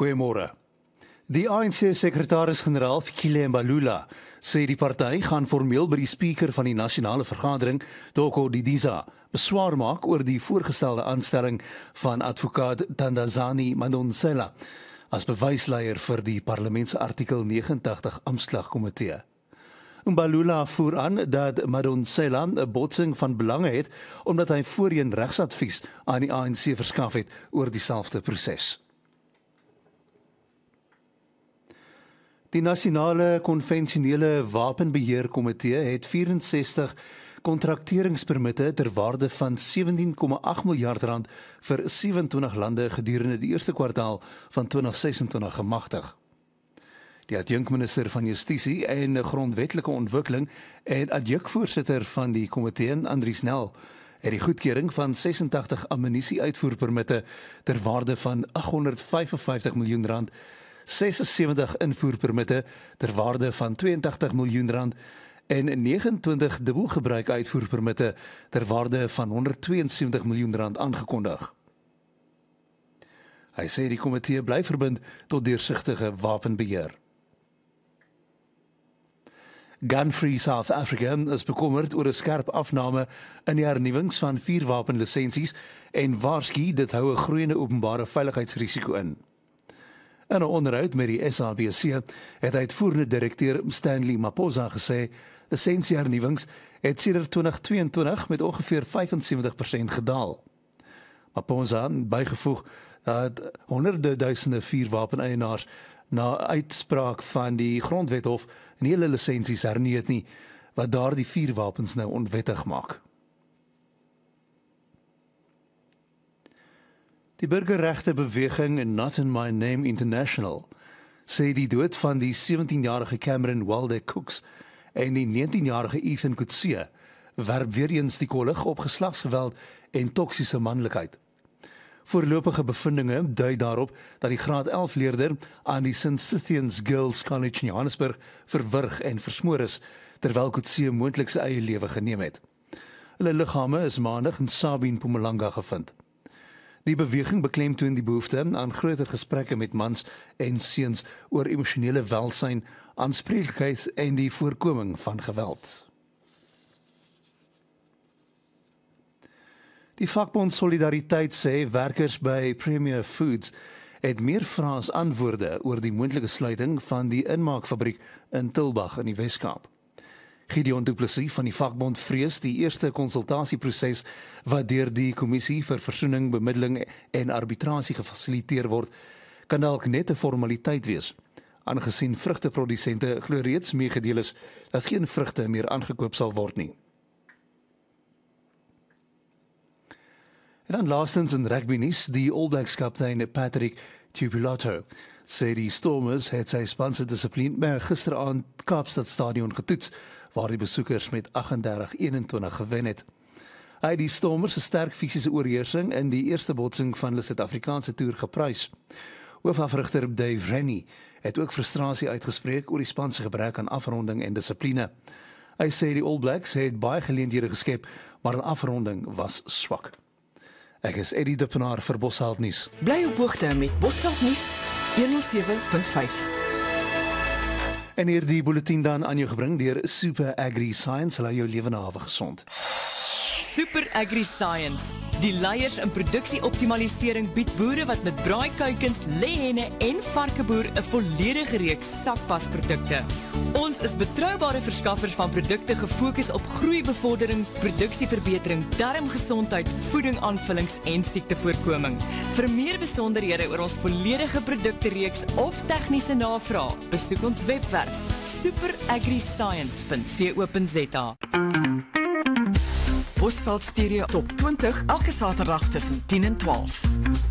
Goeiemôre. Die ANC-sekretaris-generaal Fikile Mbalula sê die party gaan formeel by die spreker van die nasionale vergadering, Doko Didiza, beswaar maak oor die voorgestelde aanstelling van advokaat Thandazani Madonsela as bewysleier vir die parlementsartikel 89 amptslagkomitee. Mbalula voer aan dat Madonsela 'n botsing van belange het omdat hy voorheen regsadvies aan die ANC verskaf het oor dieselfde proses. Die Nasionale Konvensionele Wapenbeheerkomitee het 64 kontrakteringspermitte ter waarde van 17,8 miljard rand vir 27 lande gedurende die eerste kwartaal van 2026 gemagtig. Die adjunkminister van Justisie en Grondwetlike Ontwikkeling en adjunkvoorsitter van die komitee, Andries Nel, het die goedkeuring van 86 ammunisie-uitvoerpermitte ter waarde van 855 miljoen rand, 76 invoerpermitte ter waarde van 82 miljoen rand en 29 dubbelgebruik uitvoerpermitte ter waarde van 172 miljoen rand aangekondig. Hy sê die komitee bly verbind tot deursigtige wapenbeheer. Gun-Free South Africa is bekommerd oor 'n skerp afname in die hernuwings van vuurwapenlisensies en waarsku dit hou 'n groeiende openbare veiligheidsrisiko in. In 'n onderhoud met die SABC het uitvoerende direkteur Stanley Maposa gesê lisensiehernuwings het sedert 2022 met ongeveer 75% gedaal. Maposa het bygevoeg dat honderde duisende vuurwapeneienaars na uitspraak van die Grondwethof nie hulle lisensies hernu het nie, wat daardie vuurwapens nou onwettig maak. Die burgerregtebeweging Not in My Name International sê die dood van die 17-jarige Cameron Waldeck-Cooks en die 19-jarige Ethan Coetzee werp weer eens die kollig op geslagsgeweld en toksiese manlikheid. Voorlopige bevindinge dui daarop dat die graad 11 leerder aan die St. Stithians Girls College in Johannesburg verwrig en versmoor is, terwyl Coetzee moontlik sy eie lewe geneem het. Hulle liggame is maandag in Sabie, Mpumalanga gevind. Die beweging beklemtoon die behoefte aan groter gesprekke met mans en seuns oor emosionele welsyn, aanspreeklikheid en die voorkoming van geweld. Die vakbond Solidariteit sê werkers by Premier Foods het meer vrae as antwoorde oor die moontlike sluiting van die inmaakfabriek in Tulbagh in die Wes-Kaap. Gideon Du Plessis van die vakbond vrees die eerste konsultasieproses wat deur die Kommissie vir Versoening, Bemiddeling en Arbitrasie gefasiliteer word, kan dalk net 'n formaliteit wees, aangesien vrugteprodusente glo reeds meegedeel is dat geen vrugte meer aangekoop sal word nie. En dan laastens in rugby nuus, die All Blacks kaptein Patrick Tuipulotu sê die Stormers het sy span se dissipline gisteraand Kaapstad Stadion getoets, waar die besoekers met 38-21 gewen het. Hy het die Stormers se sterk fisiese oorheersing in die eerste botsing van hulle Suid-Afrikaanse toer geprys. Hoofafrigter Dave Rennie het ook frustrasie uitgespreek oor die span se gebrek aan afronding en dissipline. Hy sê die All Blacks het baie geleenthede geskep, maar 'n afronding was swak. Ek is Eddie Dippenaar vir Bosveld nuus. Bly op hoogte met Bosveld nuus 107.5. En hier die bulletin dan aan jou gebring deur Super Agri Science, hulle jou lewende hawe gesond. Super Agri Science. Die leiers in produksieoptimalisering bied boere wat met braaikuikens, lêhenne en varkeboer 'n volledige reeks sakpasprodukte. Ons is betroubare verskaffers van produkte gefokus op groeibevordering, produksieverbetering, darmgesondheid, voedingaanvullings en siektevoorkoming. Vir meer besonderhede oor ons volledige produktereeks of tegniese navraag, besoek ons webwerf superagriscience.co.za. Bosveld Stereo Top 20 elke Saterdag tussen 10 en 12.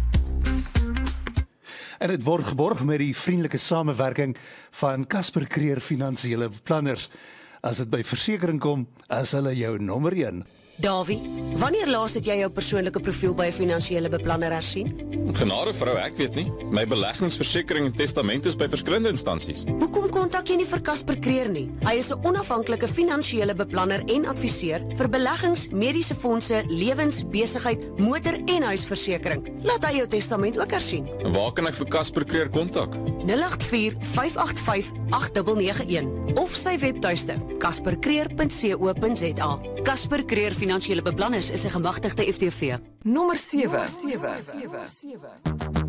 En dit word geborg met die vriendelike samewerking van Casper Creer Finansiële Beplanners. As dit by versekering kom, is hulle jou nommer 1. Davie, wanneer laas het jy jou persoonlike profiel by 'n finansiële beplanner hersien? Genade vrou, ek weet nie. My beleggingsversekering en testament is by verskillende instansies. Hoekom kontak jy nie vir Casper Creer nie? Hy is 'n onafhanklike finansiële beplanner en adviseur vir beleggings, mediese fondse, lewens, besigheid, motor en huisversekering. Laat hy jou testament ook hersien. En waar kan ek vir Casper Creer kontak? 084-585-8991 of sy webtuiste caspercreer.co.za. Casper Creer Finansiële Beplanners is 'n gemagtigde FTV. Nommer 7.